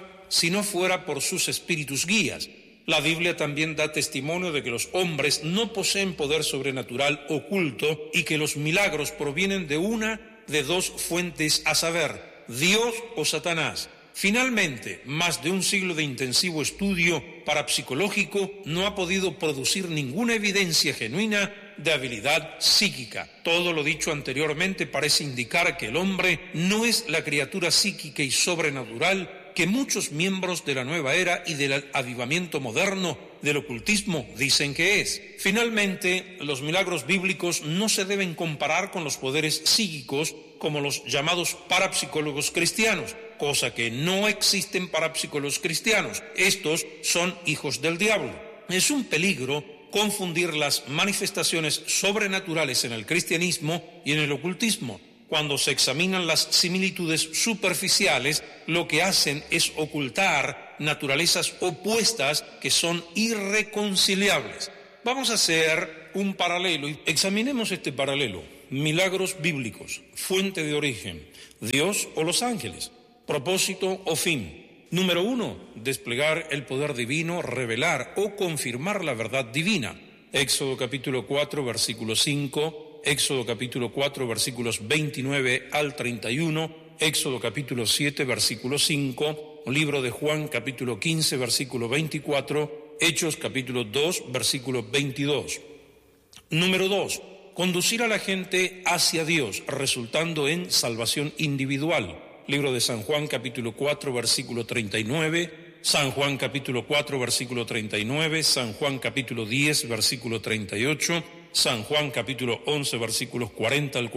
fuera por sus espíritus guías. La Biblia también da testimonio de que los hombres no poseen poder sobrenatural oculto y que los milagros provienen de una de dos fuentes, a saber, Dios o Satanás. Finalmente, más de un siglo de intensivo estudio parapsicológico no ha podido producir ninguna evidencia genuina de habilidad psíquica. Todo lo dicho anteriormente parece indicar que el hombre no es la criatura psíquica y sobrenatural que muchos miembros de la nueva era y del avivamiento moderno del ocultismo dicen que es. Finalmente, los milagros bíblicos no se deben comparar con los poderes psíquicos como los llamados parapsicólogos cristianos, cosa que no existen parapsicólogos cristianos. Estos son hijos del diablo. Es un peligro confundir las manifestaciones sobrenaturales en el cristianismo y en el ocultismo. Cuando se examinan las similitudes superficiales, lo que hacen es ocultar naturalezas opuestas que son irreconciliables. Vamos a hacer un paralelo y examinemos este paralelo. Milagros bíblicos, fuente de origen, Dios o los ángeles, propósito o fin. Número 1, desplegar el poder divino, revelar o confirmar la verdad divina. Éxodo capítulo 4, versículo 5. Éxodo capítulo 4, versículos 29 al 31, Éxodo capítulo 7, versículo 5, libro de Juan capítulo 15, versículo 24, Hechos capítulo 2, versículo 22. Número 2, conducir a la gente hacia Dios, resultando en salvación individual. Libro de San Juan capítulo 4, versículo 39, San Juan capítulo 4, versículo 39, San Juan capítulo 10, versículo 38, San Juan capítulo 11, versículos 40 al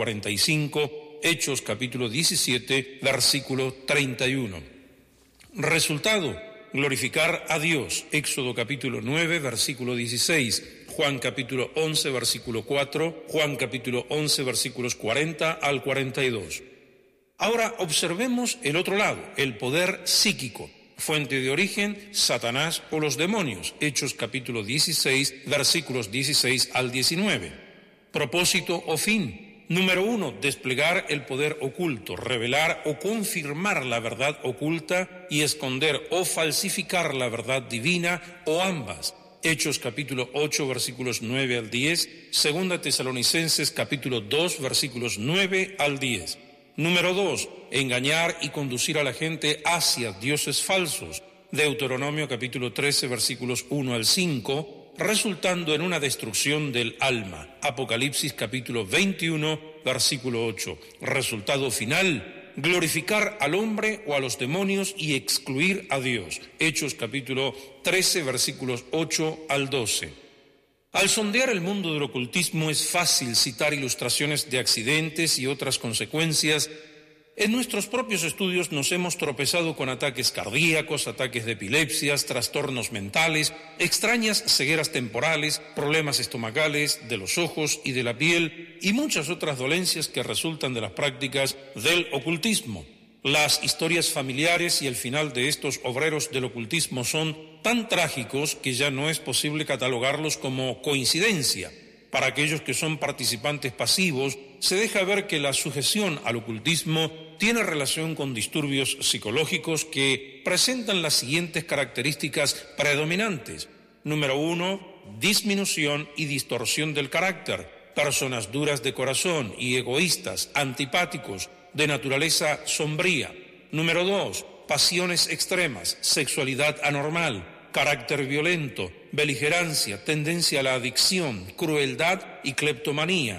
45, Hechos capítulo 17, versículo 31. Resultado, glorificar a Dios. Éxodo capítulo 9, versículo 16, Juan capítulo 11, versículo 4, Juan capítulo 11, versículos 40 al 42. Ahora observemos el otro lado, el poder psíquico. Fuente de origen, Satanás o los demonios. Hechos capítulo 16, versículos 16 al 19. Propósito o fin. Número 1, desplegar el poder oculto, revelar o confirmar la verdad oculta y esconder o falsificar la verdad divina o ambas. Hechos capítulo 8, versículos 9 al 10, 2 Tesalonicenses capítulo 2, versículos 9 al 10. Número 2, engañar y conducir a la gente hacia dioses falsos. Deuteronomio capítulo 13, versículos 1 al 5, resultando en una destrucción del alma. Apocalipsis capítulo 21, versículo 8. Resultado final, glorificar al hombre o a los demonios y excluir a Dios. Hechos capítulo 13, versículos 8 al 12. Al sondear el mundo del ocultismo es fácil citar ilustraciones de accidentes y otras consecuencias. En nuestros propios estudios nos hemos tropezado con ataques cardíacos, ataques de epilepsias, trastornos mentales, extrañas cegueras temporales, problemas estomacales, de los ojos y de la piel y muchas otras dolencias que resultan de las prácticas del ocultismo. Las historias familiares y el final de estos obreros del ocultismo son tan trágicos que ya no es posible catalogarlos como coincidencia. Para aquellos que son participantes pasivos, se deja ver que la sujeción al ocultismo tiene relación con disturbios psicológicos que presentan las siguientes características predominantes. Número 1, disminución y distorsión del carácter. Personas duras de corazón y egoístas, antipáticos, de naturaleza sombría. Número 2, pasiones extremas, sexualidad anormal, carácter violento, beligerancia, tendencia a la adicción, crueldad y cleptomanía.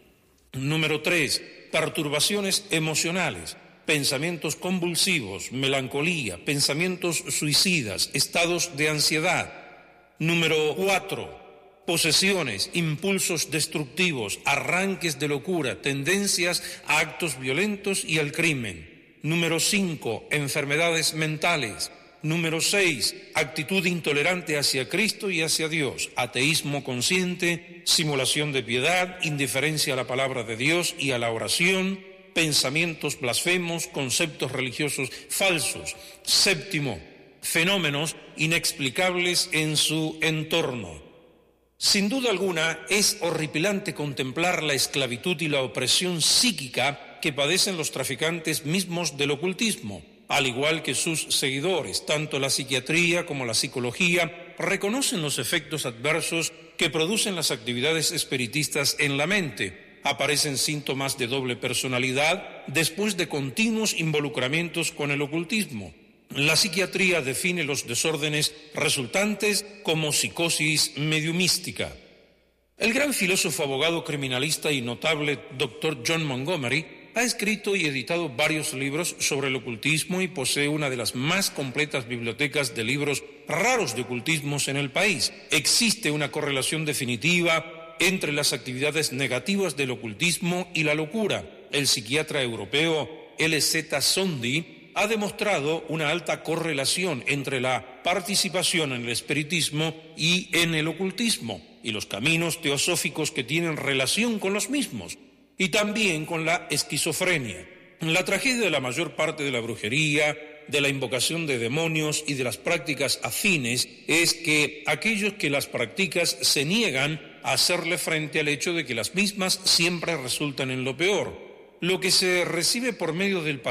Número 3, perturbaciones emocionales, pensamientos convulsivos, melancolía, pensamientos suicidas, estados de ansiedad. Número 4, posesiones, impulsos destructivos, arranques de locura, tendencias a actos violentos y al crimen. Número 5, enfermedades mentales. Número 6, actitud intolerante hacia Cristo y hacia Dios, ateísmo consciente, simulación de piedad, indiferencia a la palabra de Dios y a la oración, pensamientos blasfemos, conceptos religiosos falsos. 7, fenómenos inexplicables en su entorno. Sin duda alguna, es horripilante contemplar la esclavitud y la opresión psíquica que padecen los traficantes mismos del ocultismo. Al igual que sus seguidores, tanto la psiquiatría como la psicología reconocen los efectos adversos que producen las actividades espiritistas en la mente. Aparecen síntomas de doble personalidad después de continuos involucramientos con el ocultismo. La psiquiatría define los desórdenes resultantes como psicosis mediumística. El gran filósofo, abogado, criminalista y notable Dr. John Montgomery ha escrito y editado varios libros sobre el ocultismo y posee una de las más completas bibliotecas de libros raros de ocultismos en el país. Existe una correlación definitiva entre las actividades negativas del ocultismo y la locura. El psiquiatra europeo L.Z. Sondy ha demostrado una alta correlación entre la participación en el espiritismo y en el ocultismo, y los caminos teosóficos que tienen relación con los mismos, y también con la esquizofrenia. La tragedia de la mayor parte de la brujería, de la invocación de demonios y de las prácticas afines es que aquellos que las practican se niegan a hacerle frente al hecho de que las mismas siempre resultan en lo peor. Lo que se recibe por medio del